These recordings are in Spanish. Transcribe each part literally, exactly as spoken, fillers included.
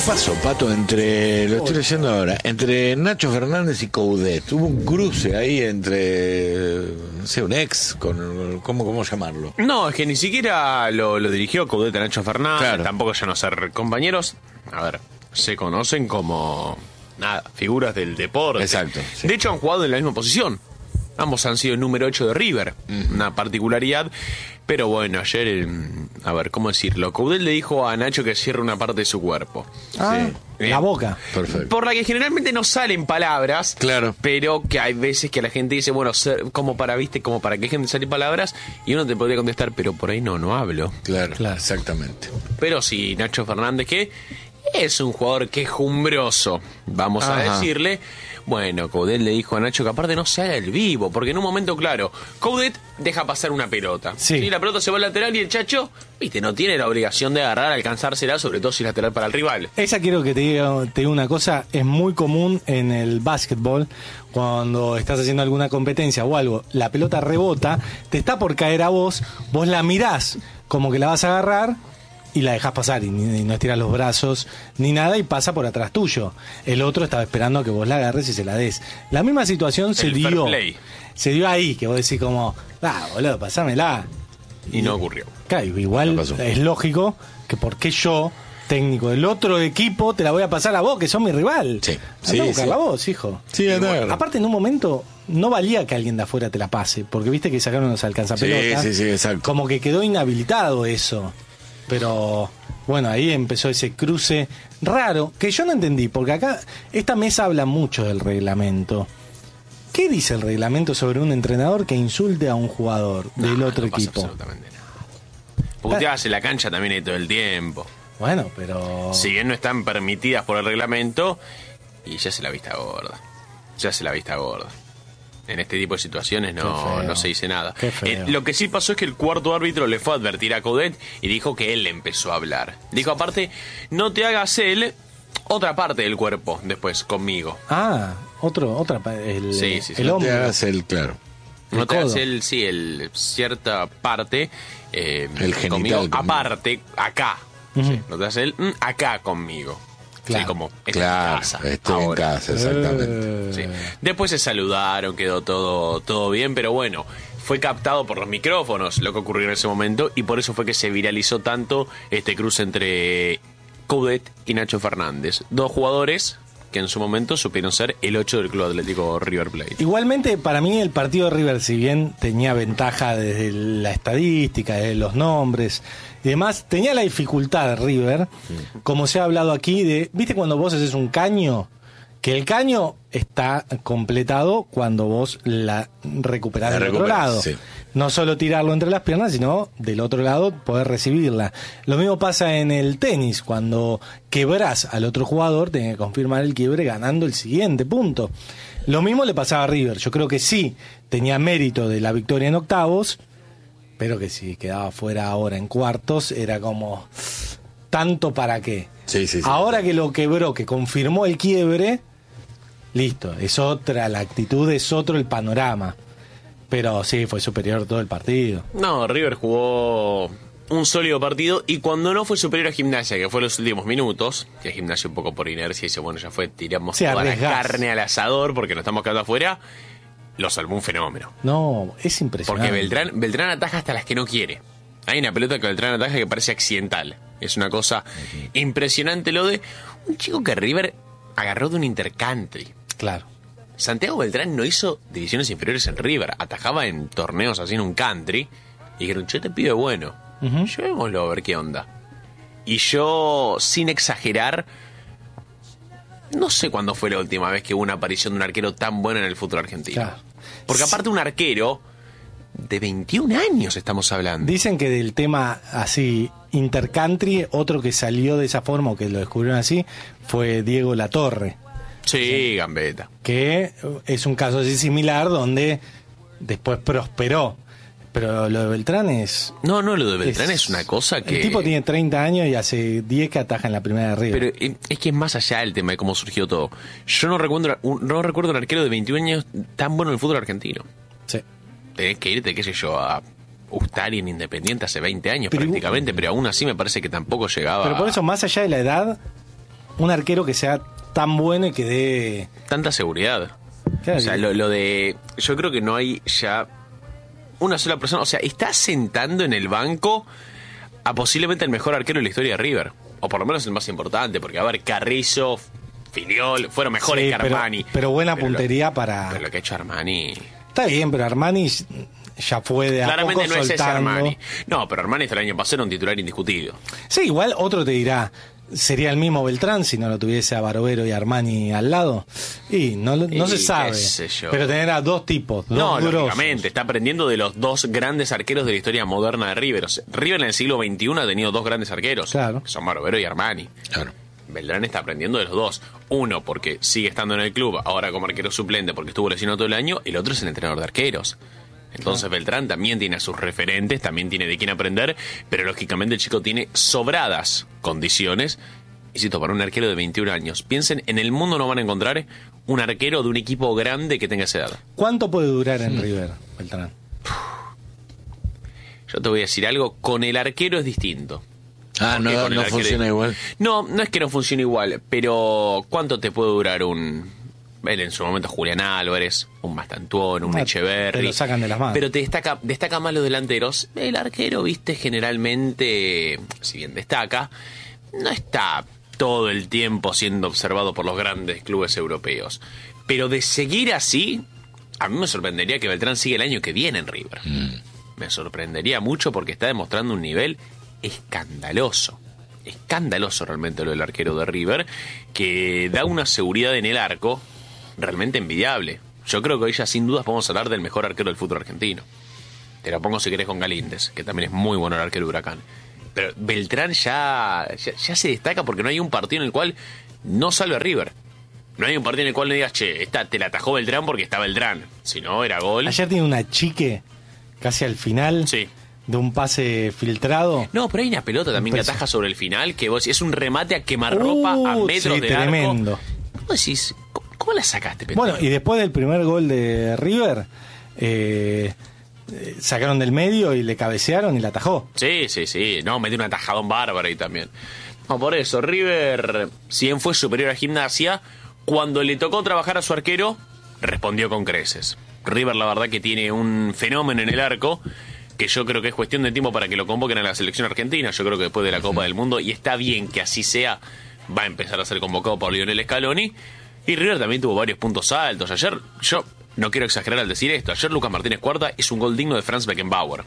pasó, Pato, entre, lo estoy leyendo ahora, entre Nacho Fernández y Coudet? Hubo un cruce ahí entre, no sé, un ex, con, ¿cómo, cómo llamarlo? No, es que ni siquiera lo, lo dirigió Coudet a Nacho Fernández, Claro. tampoco ya no ser compañeros. A ver, se conocen como, nada, figuras del deporte. Exacto, sí. De hecho, han jugado en la misma posición. Ambos han sido el número ocho de River, uh-huh. Una particularidad. Pero bueno, ayer, el, a ver, ¿cómo decirlo? Coudet le dijo a Nacho que cierre una parte de su cuerpo. Ah, Sí. la boca. Perfecto. Por la que generalmente no salen palabras. Claro. Pero que hay veces que la gente dice, bueno, ser- como para, viste, como para que dejen de salir palabras. Y uno te podría contestar, pero por ahí no, no hablo. Claro, Claro. exactamente. Pero sí, Nacho Fernández, que es un jugador quejumbroso, vamos a Ajá. decirle. Bueno, Coudet le dijo a Nacho que aparte no se haga el vivo, porque en un momento, claro, Coudet deja pasar una pelota. Sí. La pelota se va al lateral y el Chacho, viste, no tiene la obligación de agarrar, alcanzársela, sobre todo si es lateral para el rival. Esa quiero que te diga, te diga una cosa, es muy común en el básquetbol, cuando estás haciendo alguna competencia o algo, la pelota rebota, te está por caer a vos, vos la mirás como que la vas a agarrar y la dejás pasar y, ni- y no estiras los brazos ni nada y pasa por atrás tuyo. El otro estaba esperando a que vos la agarres y se la des. La misma situación se El fair dio. play. Se dio ahí, que vos decís como, ah, boludo, pasámela. Y no ocurrió. Claro, igual No pasó. es lógico que porque yo, técnico del otro equipo, te la voy a pasar a vos, que sos mi rival. Sí. Andá Sí, a buscarla sí. vos, hijo. Sí, anda a agarrar. Aparte, en un momento, no valía que alguien de afuera te la pase, porque viste que sacaron los alcanzapelotas. Sí, sí, sí, exacto. Como que quedó inhabilitado eso. Pero, bueno, ahí empezó ese cruce raro, que yo no entendí, porque acá, esta mesa habla mucho del reglamento. ¿Qué dice el reglamento sobre un entrenador que insulte a un jugador del Nah, otro no pasa equipo? absolutamente nada. Puteadas en la cancha también hay todo el tiempo. Bueno, pero... Si bien no están permitidas por el reglamento, y ya se la vista gorda. Ya se la vista gorda. En este tipo de situaciones Qué no, feo. no se dice nada. Qué feo. Eh, lo que sí pasó es que el cuarto árbitro le fue a advertir a Coudet y dijo que él le empezó a hablar. Dijo aparte, no te hagas él otra parte del cuerpo después conmigo. Ah, otro, otra, pa- el, Sí, sí, sí. el No hombro. te hagas el claro. No El te hagas codo. él, sí, el, cierta parte eh, El genital conmigo, conmigo. aparte, acá. Ujú. Sí, no te hagas él mm, acá conmigo. Claro. Sí, como estoy Claro, en casa. estoy ahora. en casa, exactamente. Eh, Sí. Después se saludaron, quedó todo, todo bien, pero bueno, fue captado por los micrófonos lo que ocurrió en ese momento y por eso fue que se viralizó tanto este cruce entre Coudet y Nacho Fernández. Dos jugadores que en su momento supieron ser el ocho del Club Atlético River Plate. Igualmente, para mí el partido de River, si bien tenía ventaja desde la estadística, desde los nombres y demás, tenía la dificultad de River, como se ha hablado aquí, de, ¿viste cuando vos haces un caño? Que el caño está completado cuando vos la recuperás La del otro recuperás, lado. sí. No solo tirarlo entre las piernas, sino del otro lado poder recibirla. Lo mismo pasa en el tenis, cuando quebrás al otro jugador, tenés que confirmar el quiebre ganando el siguiente punto. Lo mismo le pasaba a River. Yo creo que sí tenía mérito de la victoria en octavos, pero que si quedaba fuera ahora en cuartos, era como, ¿tanto para qué? Sí, sí, sí. Ahora que lo quebró, que confirmó el quiebre, listo, es otra, la actitud es otro el panorama. Pero sí, fue superior todo el partido. No, River jugó un sólido partido y cuando no fue superior a Gimnasia, que fue en los últimos minutos, que Gimnasia un poco por inercia dice, bueno, ya fue, tiramos Sí, toda la arriesgás. carne al asador porque nos estamos quedando afuera, lo salvó un fenómeno. No, es impresionante. Porque Beltrán, Beltrán ataja hasta las que no quiere. Hay una pelota que Beltrán ataja que parece accidental. Es una cosa impresionante lo de un chico que River agarró de un intercountry. Claro. Santiago Beltrán no hizo divisiones inferiores en River, atajaba en torneos así en un country y dijeron, yo te pido bueno, Ujú. llevémoslo a ver qué onda. Y yo, sin exagerar, no sé cuándo fue la última vez que hubo una aparición de un arquero tan bueno en el fútbol argentino. Claro. Porque aparte un arquero de veintiún años estamos hablando. Dicen que del tema así, intercountry, otro que salió de esa forma o que lo descubrieron así, fue Diego Latorre. Sí, Gambetta. Que es un caso así similar donde después prosperó. Pero lo de Beltrán es... No, no, lo de Beltrán es, es una cosa que... El tipo tiene treinta años y hace diez que ataja en la primera de River. Pero eh, es que es más allá el tema de cómo surgió todo. Yo no recuerdo un, no recuerdo un arquero de veintiún años tan bueno en el fútbol argentino. Sí. Tenés que irte, qué sé yo, a Ustari en Independiente hace veinte años Pero prácticamente, pero aún así me parece que tampoco llegaba... Pero por eso, más allá de la edad, un arquero que sea tan bueno y que dé tanta seguridad. Claro, o sea, que... lo, lo de... Yo creo que no hay ya una sola persona... O sea, está sentando en el banco a posiblemente el mejor arquero de la historia de River. O por lo menos el más importante. Porque, a ver, Carrizo, Filiol, fueron mejores sí, que Armani. Pero, pero buena pero puntería lo, para... Pero lo que ha hecho Armani... Está bien, pero Armani ya fue de a Claramente poco no es ese soltando. Armani. No, pero Armani hasta el año pasado era un titular indiscutido. Sí, igual otro te dirá, sería el mismo Beltrán si no lo tuviese a Barovero y Armani al lado. Y no, no Y se sabe. qué sé yo. Pero tener a dos tipos, dos No, grosos. lógicamente, está aprendiendo de los dos grandes arqueros de la historia moderna de River. O sea, River en el siglo veintiuno ha tenido dos grandes arqueros, Claro. que son Barovero y Armani. Claro. Beltrán está aprendiendo de los dos. Uno, porque sigue estando en el club, ahora como arquero suplente, porque estuvo lesionado todo el año. El otro es el entrenador de arqueros. Entonces Beltrán también tiene a sus referentes, también tiene de quién aprender, pero lógicamente el chico tiene sobradas condiciones. Insisto, para un arquero de veintiún años, piensen, en el mundo no van a encontrar un arquero de un equipo grande que tenga esa edad. ¿Cuánto puede durar en River, Beltrán? Yo te voy a decir algo, con el arquero es distinto. Ah, Porque no, con el no arquero- funciona igual. No, no es que no funcione igual, pero ¿cuánto te puede durar un... Él en su momento Julián Álvarez, un Mastantuón, un Ah, Echeverri. te lo sacan de las manos. Pero te destaca, destaca más los delanteros. El arquero, viste, generalmente, si bien destaca, no está todo el tiempo siendo observado por los grandes clubes europeos. Pero de seguir así, a mí me sorprendería que Beltrán siga el año que viene en River. Mm. Me sorprendería mucho porque está demostrando un nivel escandaloso. Escandaloso realmente lo del arquero de River, que da una seguridad en el arco realmente envidiable. Yo creo que hoy ya sin dudas podemos hablar del mejor arquero del fútbol argentino. Te la pongo si querés con Galíndez, que también es muy bueno el arquero de Huracán. Pero Beltrán ya, ya, ya se destaca porque no hay un partido en el cual no salve a River. No hay un partido en el cual le digas, che, esta te la atajó Beltrán porque está Beltrán. Si no, era gol. Ayer tiene una chique casi al final Sí. de un pase filtrado. No, pero hay una pelota también que Impresionante. ataja sobre el final, que vos es un remate a quemarropa a Uh, metros sí, del tremendo. arco. ¿Cómo decís? ¿Cómo, cómo la sacaste, pendejo? Bueno, y después del primer gol de River, eh, eh, sacaron del medio y le cabecearon y la atajó. Sí, sí, sí. No, metió un atajadón bárbaro ahí también. No, por eso, River, si bien fue superior a Gimnasia, cuando le tocó trabajar a su arquero, respondió con creces. River, la verdad, que tiene un fenómeno en el arco, que yo creo que es cuestión de tiempo para que lo convoquen a la selección argentina. Yo creo que después de la Copa del Mundo, y está bien que así sea, va a empezar a ser convocado por Lionel Scaloni. Y River también tuvo varios puntos altos. Ayer, yo no quiero exagerar al decir esto, ayer Lucas Martínez Cuarta es un gol digno de Franz Beckenbauer.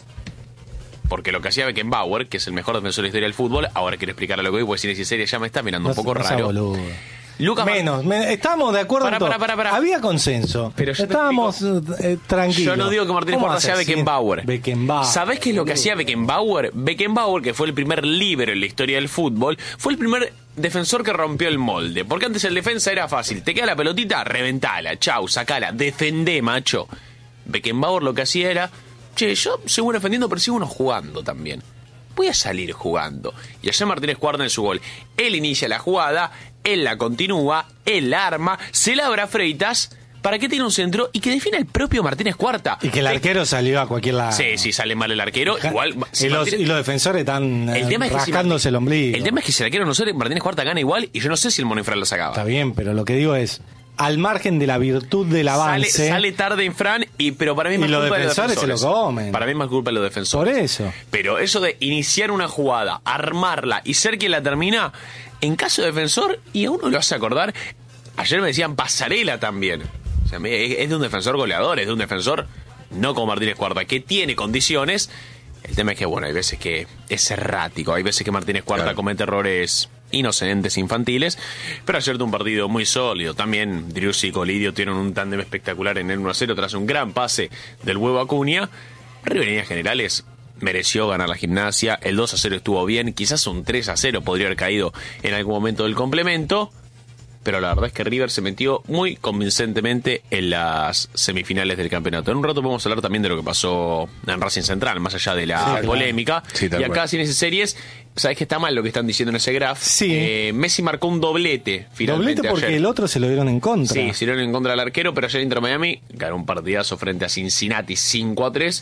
Porque lo que hacía Beckenbauer, que es el mejor defensor de la historia del fútbol, ahora quiero explicar lo que voy, porque si es serie ya me está mirando un No poco se- no sea raro. boludo. Lucas Mar- Menos, me- estábamos de acuerdo Pará, en todo. pará, pará, pará. Había consenso. Pero yo te estábamos eh, tranquilos. Yo no digo que Martínez ¿Cómo Cuarta vas a sea decir Beckenbauer. Beckenbauer. ¿Sabés qué es lo que boludo? hacía Beckenbauer? Beckenbauer, que fue el primer líbero en la historia del fútbol, fue el primer defensor que rompió el molde. Porque antes el defensa era fácil. Te queda la pelotita, reventala, chau, sacala, defendé, macho. Beckenbauer lo que hacía era, che, yo sigo defendiendo, pero sigo uno jugando también. Voy a salir jugando. Y ayer Martínez Cuarta en su gol. Él inicia la jugada, él la continúa, él la arma, se la abre a Freitas, para que tiene un centro y que define el propio Martínez Cuarta. Y que el arquero salió a cualquier lado. Sí, sí, sale mal el arquero. Igual, si y, los, Martínez- y los defensores están eh, el tema es que si rascándose Martín- el ombligo. El tema es que si el arquero no sale, Martínez Cuarta gana igual y yo no sé si el Monefral lo sacaba. Está bien, pero lo que digo es, al margen de la virtud del Sale, avance, sale tarde en Fran, y, pero para mí es Y más los culpa de los defensores se lo defensores. comen. Para mí es más culpa de los defensores. por eso. Pero eso de iniciar una jugada, armarla y ser quien la termina, en caso de defensor, y a uno lo hace acordar, ayer me decían Pasarela también. O sea, me- es de un defensor goleador, es de un defensor no como Martínez Cuarta, que tiene condiciones. El tema es que, bueno, hay veces que es errático, hay veces que Martínez Cuarta Claro. comete errores inocentes, infantiles, pero ayer tuvo un partido muy sólido. También Driussi y Colidio tuvieron un tándem espectacular en el uno a cero tras un gran pase del huevo Acuña. River en líneas generales mereció ganar la Gimnasia, el dos a cero estuvo bien, quizás un tres a cero podría haber caído en algún momento del complemento, pero la verdad es que River se metió muy convincentemente en las semifinales del campeonato. En un rato vamos a hablar también de lo que pasó en Racing Central, más allá de la Sí, claro. polémica. Sí, tal y acá, cual. sin esas series, ¿sabés que está mal lo que están diciendo en ese graph? Sí. Eh, Messi marcó un doblete, finalmente, Doblete porque ayer. el otro se lo dieron en contra. Sí, se dieron en contra del arquero, pero ayer Inter Miami ganó un partidazo frente a Cincinnati cinco a tres.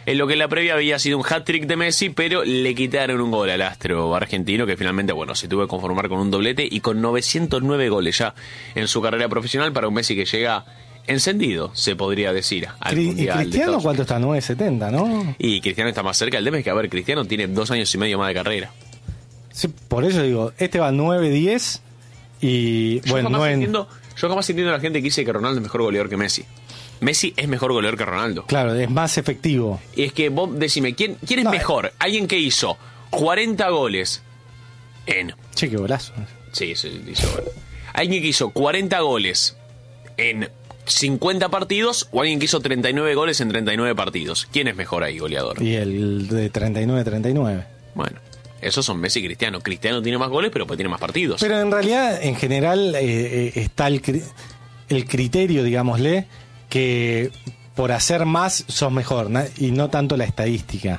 en lo que en la previa había sido un hat-trick de Messi, pero le quitaron un gol al astro argentino, que finalmente, bueno, se tuvo que conformar con un doblete y con novecientos nueve goles ya en su carrera profesional para un Messi que llega encendido, se podría decir, al Cri- Mundial ¿Y Cristiano de cuánto está? nueve setenta, ¿no? Y Cristiano está más cerca. El tema es que, a ver, Cristiano tiene dos años y medio más de carrera. Sí, por eso digo, este va nueve diez y Yo, bueno, jamás nueve... entiendo, yo jamás entiendo a la gente que dice que Ronaldo es mejor goleador que Messi. Messi es mejor goleador que Ronaldo. Claro, es más efectivo. Y es que vos decime, ¿quién, quién es No, mejor? ¿Alguien que hizo cuarenta goles en... Che, qué golazo. Sí, sí, hizo gol. ¿Alguien que hizo cuarenta goles en cincuenta partidos o alguien que hizo treinta y nueve goles en treinta y nueve partidos? ¿Quién es mejor ahí, goleador? Y el de treinta y nueve treinta y nueve. Bueno, esos son Messi y Cristiano. Cristiano tiene más goles, pero pues tiene más partidos. Pero en realidad, en general, eh, eh, está el, cri- el criterio, digámosle, que por hacer más sos mejor, na- y no tanto la estadística.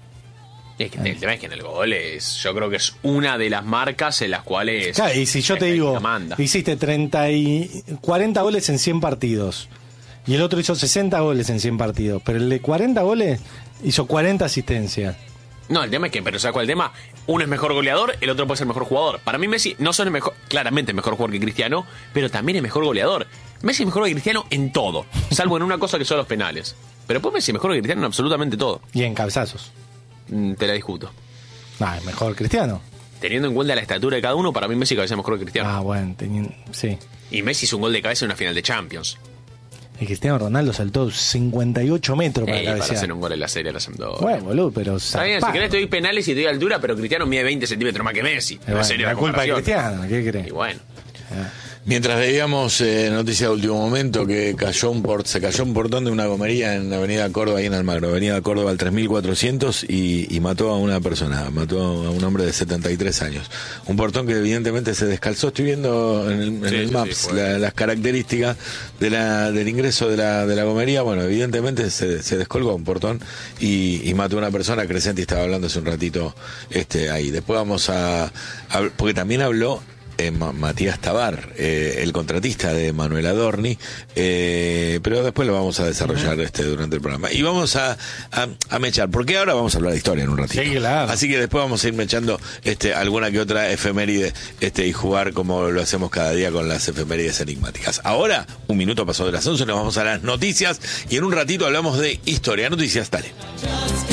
Es que el tema es que en el gol es, yo creo que es una de las marcas en las cuales... Claro, y si yo la te digo, estadística manda. hiciste treinta y cuarenta goles en cien partidos, y el otro hizo sesenta goles en cien partidos, pero el de cuarenta goles hizo cuarenta asistencias. No, el tema es que, pero ¿sabes cuál es el tema? Uno es mejor goleador, el otro puede ser mejor jugador. Para mí Messi no solo es mejor, claramente es mejor jugador que Cristiano, pero también es mejor goleador. Messi es mejor que Cristiano en todo, salvo en una cosa que son los penales. Pero pues Messi es mejor que Cristiano en absolutamente todo. Y en cabezazos. Mm, Te la discuto. Ah, es mejor Cristiano. Teniendo en cuenta la estatura de cada uno, para mí Messi cabeza mejor que Cristiano. Ah, bueno, teni- sí. Y Messi hizo un gol de cabeza en una final de Champions. El Cristiano Ronaldo saltó cincuenta y ocho metros para Eh, para cabecear. hacer un gol en la serie de la Sampdoria. Bueno, boludo, pero... Está bien, si zarpado. querés te doy penales y te doy altura, pero Cristiano mide veinte centímetros más que Messi. Eh, En bueno, serio, la culpa de Cristiano, ¿qué crees? Y bueno. Mientras veíamos eh, noticia de último momento que cayó un port, se cayó un portón de una gomería en la avenida Córdoba, ahí en Almagro, avenida Córdoba al tres mil cuatrocientos y, y mató a una persona, mató a un hombre de setenta y tres años. Un portón que evidentemente se descalzó. Estoy viendo en el, en Sí, el sí, Maps sí, fue. la- las características de la, del ingreso de la, de la gomería. Bueno, evidentemente se, se descolgó un portón y, y mató a una persona. Crescenti estaba hablando hace un ratito este, ahí. Después vamos a, a porque también habló Eh, Ma- Matías Tabar, eh, el contratista de Manuel Adorni, eh, pero después lo vamos a desarrollar este durante el programa. Y vamos a, a, a mechar, porque ahora vamos a hablar de historia en un ratito. Sí, claro. Así que después vamos a ir mechando este, alguna que otra efeméride este, y jugar como lo hacemos cada día con las efemérides enigmáticas. Ahora, un minuto pasó de las once, nos vamos a las noticias y en un ratito hablamos de historia. Noticias, dale.